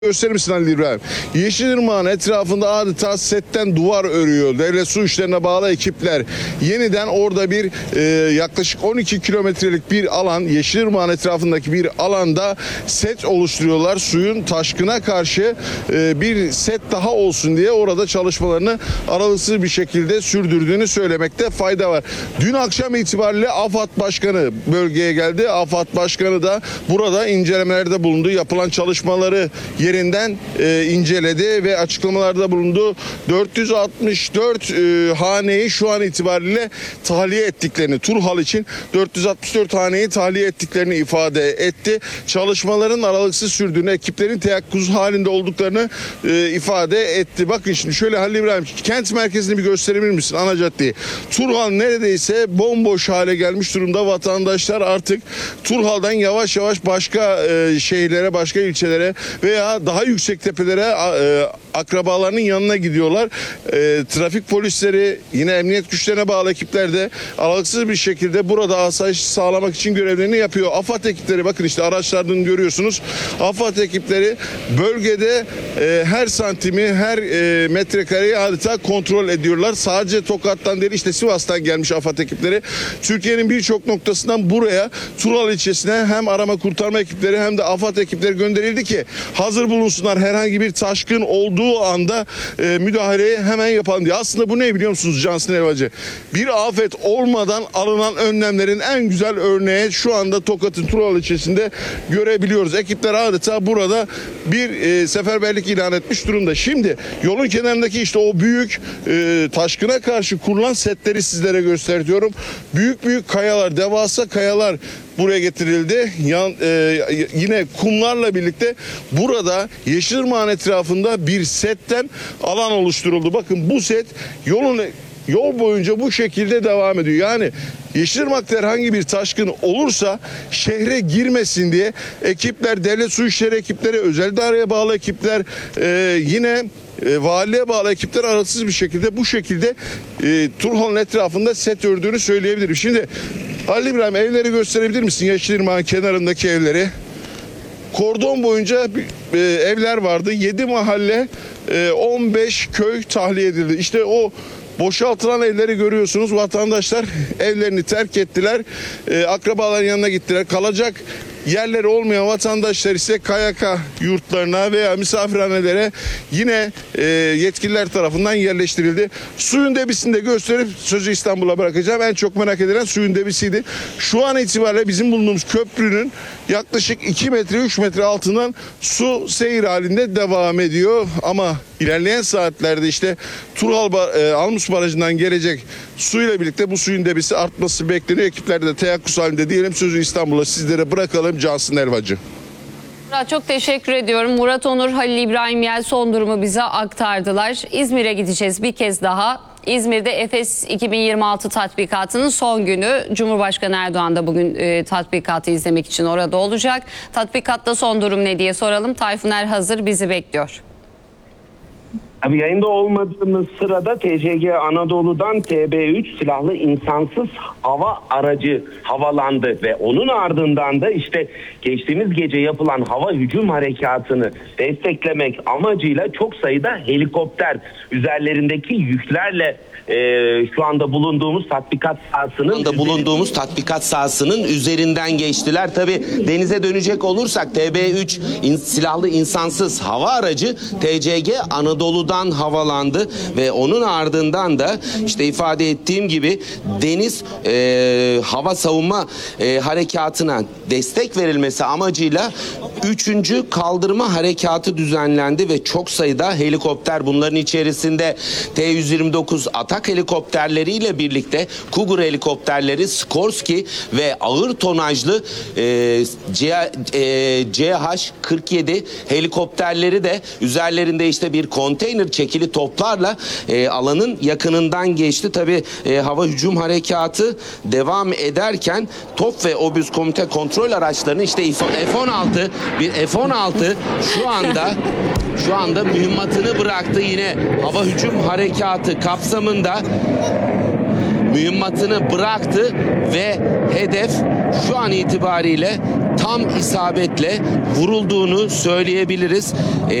Gösterir misin Halil İbrahim? Yeşilırmağın etrafında adeta setten duvar örüyor. Devlet su işlerine bağlı ekipler yeniden orada bir yaklaşık 12 kilometrelik bir alan, Yeşilırmağın etrafındaki bir alanda set oluşturuyorlar. Suyun taşkına karşı bir set daha olsun diye orada çalışmalarını aralıksız bir şekilde sürdürdüğünü söylemekte fayda var. Dün akşam itibariyle AFAD Başkanı bölgeye geldi. AFAD Başkanı da burada incelemelerde bulundu. Yapılan çalışmaları yerinden inceledi ve açıklamalarda bulundu. 464 haneyi şu an itibariyle tahliye ettiklerini, Turhal için 464 haneyi tahliye ettiklerini ifade etti. Çalışmaların aralıksız sürdüğünü, ekiplerin teyakkuz halinde olduklarını ifade etti. Bakın şimdi şöyle Halil İbrahim, kent merkezini bir gösterebilir misin? Ana caddeyi. Turhal neredeyse bomboş hale gelmiş durumda. Vatandaşlar artık Turhal'dan yavaş yavaş başka şehirlere, başka ilçelere veya daha yüksek tepelere akrabalarının yanına gidiyorlar. Trafik polisleri, yine emniyet güçlerine bağlı ekipler de aralıksız bir şekilde burada asayiş sağlamak için görevlerini yapıyor. AFAD ekipleri, bakın işte araçlardan görüyorsunuz. AFAD ekipleri bölgede her santimi, her metrekareyi adeta kontrol ediyorlar. Sadece Tokat'tan değil, işte Sivas'tan gelmiş AFAD ekipleri. Türkiye'nin birçok noktasından buraya, Tural ilçesine hem arama kurtarma ekipleri hem de AFAD ekipleri gönderildi ki hazır bulunsunlar, herhangi bir taşkın olduğu anda müdahaleyi hemen yapalım diye. Aslında bu ne biliyor musunuz Cansın Elvacı? Bir afet olmadan alınan önlemlerin en güzel örneği şu anda Tokat'ın Tural ilçesinde görebiliyoruz. Ekipler adeta burada bir seferberlik ilan etmiş durumda. Şimdi yolun kenarındaki işte o büyük taşkına karşı kurulan setleri sizlere gösteriyorum. Büyük büyük kayalar, devasa kayalar buraya getirildi. Yine kumlarla birlikte burada Yeşilırmağın etrafında bir setten alan oluşturuldu. Bakın bu set yol boyunca bu şekilde devam ediyor. Yani Yeşilırmak'ta herhangi bir taşkın olursa şehre girmesin diye ekipler, devlet su işleri ekipleri, özel idareye bağlı ekipler, yine valiliğe bağlı ekipler aralıksız bir şekilde bu şekilde Turhal'ın etrafında set ördüğünü söyleyebilirim. Şimdi Halil İbrahim, evleri gösterebilir misin? Yeşilırmağın kenarındaki evleri. Kordon boyunca evler vardı. 7 mahalle, 15 köy tahliye edildi. İşte o boşaltılan evleri görüyorsunuz. Vatandaşlar evlerini terk ettiler. Akrabaların yanına gittiler. Kalacak yerleri olmayan vatandaşlar ise KYK yurtlarına veya misafirhanelere yine yetkililer tarafından yerleştirildi. Suyun debisini de gösterip sözü İstanbul'a bırakacağım. En çok merak edilen suyun debisiydi. Şu an itibariyle bizim bulunduğumuz köprünün yaklaşık 2 metre 3 metre altından su seyir halinde devam ediyor. Ama ilerleyen saatlerde işte Turhal Almus Barajı'ndan gelecek suyla birlikte bu suyun debisi artması bekleniyor. Ekipler de teyakkuz halinde diyelim. Sözü İstanbul'a sizlere bırakalım. Cansın Elvacı. Çok teşekkür ediyorum. Murat Onur, Halil İbrahim Yel son durumu bize aktardılar. İzmir'e gideceğiz bir kez daha. İzmir'de Efes 2026 tatbikatının son günü. Cumhurbaşkanı Erdoğan da bugün tatbikatı izlemek için orada olacak. Tatbikatta son durum ne diye soralım. Tayfun Er hazır, bizi bekliyor. Abi yayında olmadığımız sırada TCG Anadolu'dan TB3 silahlı insansız hava aracı havalandı ve onun ardından da işte geçtiğimiz gece yapılan hava hücum harekatını desteklemek amacıyla çok sayıda helikopter üzerlerindeki yüklerle şu anda bulunduğumuz tatbikat sahasının üzerinden geçtiler. Tabi denize dönecek olursak TB3 silahlı insansız hava aracı TCG Anadolu'dan havalandı ve onun ardından da işte ifade ettiğim gibi deniz hava savunma harekatına destek verilmesi amacıyla 3. kaldırma harekatı düzenlendi ve çok sayıda helikopter, bunların içerisinde T-129 atak helikopterleriyle birlikte Cougar helikopterleri, Skorsky ve ağır tonajlı CH-47 helikopterleri de üzerlerinde işte bir konteyner çekili toplarla alanın yakınından geçti. Tabi hava hücum harekatı devam ederken top ve obüs komite kontrol araçlarının işte F-16 bir F-16 şu anda mühimmatını bıraktı. Yine hava hücum harekatı kapsamında mühimmatını bıraktı ve hedef şu an itibariyle tam isabetle vurulduğunu söyleyebiliriz.